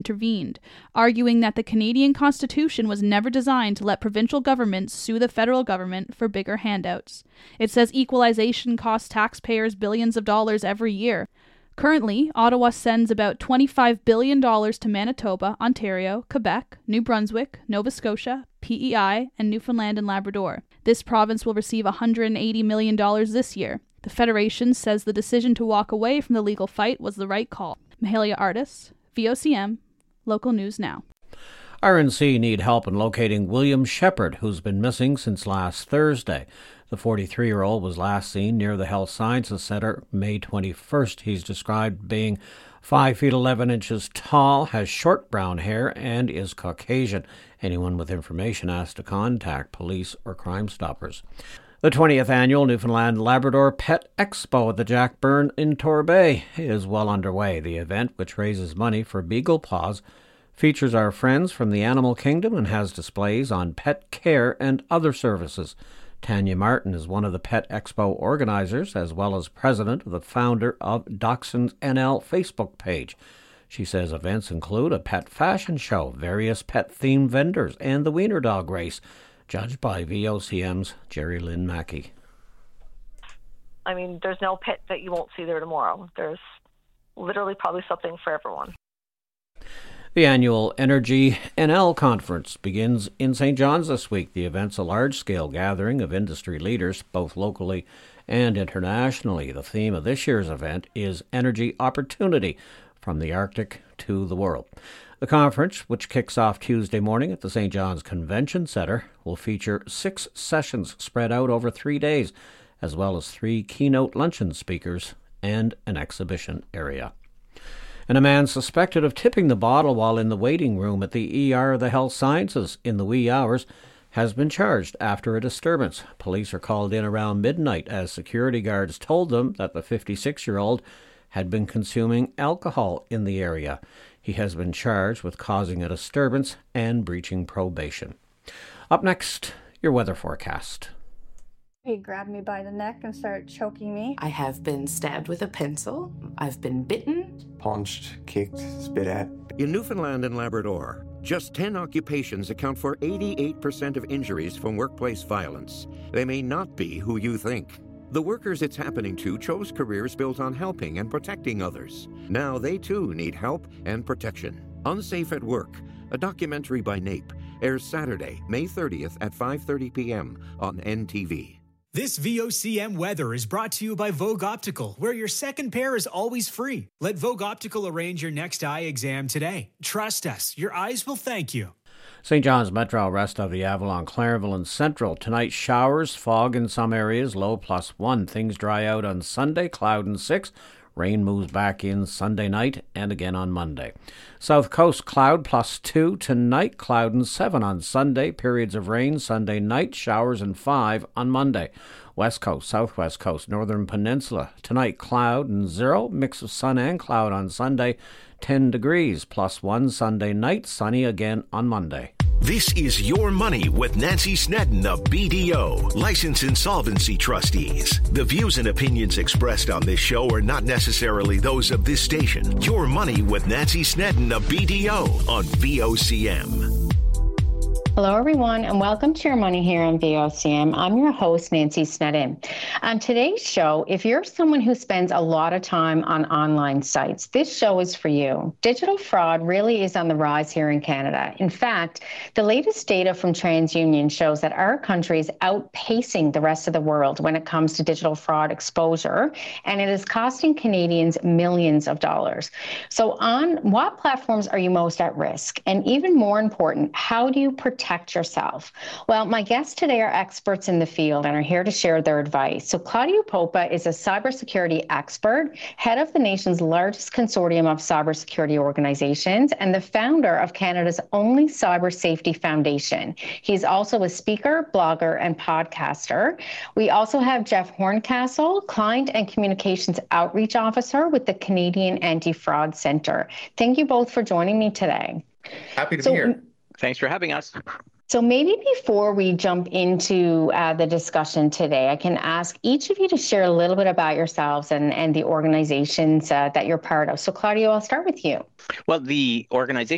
intervened, arguing that the Canadian Constitution was never designed to let provincial governments sue the federal government for bigger handouts. It says equalization costs taxpayers billions of dollars every year. Currently, Ottawa sends about $25 billion to Manitoba, Ontario, Quebec, New Brunswick, Nova Scotia, PEI, and Newfoundland and Labrador. This province will receive $180 million this year. The Federation says the decision to walk away from the legal fight was the right call. Mahalia Artis, VOCM, Local News Now. RNC need help in locating William Shepherd, who's been missing since last Thursday. The 43-year-old was last seen near the Health Sciences Centre May 21st. He's described being 5 feet 11 inches tall, has short brown hair, and is Caucasian. Anyone with information asked to contact police or Crime Stoppers. The 20th annual Newfoundland Labrador Pet Expo at the Jack Byrne in Torbay is well underway. The event, which raises money for Beagle Paws, features our friends from the animal kingdom and has displays on pet care and other services. Tanya Martin is one of the Pet Expo organizers, as well as president of the founder of Dachshunds NL Facebook page. She says events include a pet fashion show, various pet-themed vendors, and the Wiener Dog race, judged by VOCM's Jerry Lynn Mackey. I mean, there's no pet that you won't see there tomorrow. There's literally probably something for everyone. The annual Energy NL conference begins in St. John's this week. The event's a large-scale gathering of industry leaders, both locally and internationally. The theme of this year's event is Energy Opportunity, from the Arctic to the world. The conference, which kicks off Tuesday morning at the St. John's Convention Centre, will feature 6 sessions spread out over 3 days, as well as 3 keynote luncheon speakers and an exhibition area. And a man suspected of tipping the bottle while in the waiting room at the ER of the Health Sciences in the wee hours has been charged after a disturbance. Police are called in around midnight as security guards told them that the 56-year-old had been consuming alcohol in the area. He has been charged with causing a disturbance and breaching probation. Up next, your weather forecast. He grabbed me by the neck and started choking me. I have been stabbed with a pencil. I've been bitten. Punched, kicked, spit at. In Newfoundland and Labrador, just 10 occupations account for 88% of injuries from workplace violence. They may not be who you think. The workers it's happening to chose careers built on helping and protecting others. Now they too need help and protection. Unsafe at Work, a documentary by NAPE, airs Saturday, May 30th at 5:30 p.m. on NTV. This VOCM weather is brought to you by Vogue Optical, where your second pair is always free. Let Vogue Optical arrange your next eye exam today. Trust us, your eyes will thank you. St. John's Metro, rest of the Avalon, Clairville and Central. Tonight, showers, fog in some areas, low +1. Things dry out on Sunday, cloud and 6. Rain moves back in Sunday night and again on Monday. South Coast, cloud +2. Tonight, cloud and 7 on Sunday. Periods of rain Sunday night, showers and 5 on Monday. West Coast, Southwest Coast, Northern Peninsula. Tonight, cloud and 0. Mix of sun and cloud on Sunday. 10 degrees, +1 Sunday night. Sunny again on Monday. This is Your Money with Nancy Snedden of BDO, License Insolvency Trustees. The views and opinions expressed on this show are not necessarily those of this station. Your Money with Nancy Snedden of BDO on VOCM. Hello, everyone, and welcome to Your Money here on VOCM. I'm your host, Nancy Snedden. On today's show, if you're someone who spends a lot of time on online sites, this show is for you. Digital fraud really is on the rise here in Canada. In fact, the latest data from TransUnion shows that our country is outpacing the rest of the world when it comes to digital fraud exposure, and it is costing Canadians millions of dollars. So on what platforms are you most at risk? And even more important, how do you protect yourself? Well, my guests today are experts in the field and are here to share their advice. So Claudio Popa is a cybersecurity expert, head of the nation's largest consortium of cybersecurity organizations, and the founder of Canada's only cyber safety foundation. He's also a speaker, blogger, and podcaster. We also have Jeff Horncastle, client and communications outreach officer with the Canadian Anti-Fraud Centre. Thank you both for joining me today. Happy to be here. Thanks for having us. So maybe before we jump into the discussion today, I can ask each of you to share a little bit about yourselves and the organizations that you're part of. So Claudio, I'll start with you. Well, the organization